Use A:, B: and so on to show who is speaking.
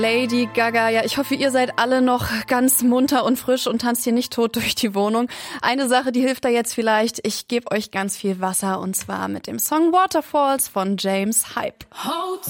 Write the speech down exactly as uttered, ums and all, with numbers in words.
A: Lady Gaga, ja, ich hoffe, ihr seid alle noch ganz munter und frisch und tanzt hier nicht tot durch die Wohnung. Eine Sache, die hilft da jetzt vielleicht, ich gebe euch ganz viel Wasser und zwar mit dem Song Waterfalls von James Hype.
B: Hold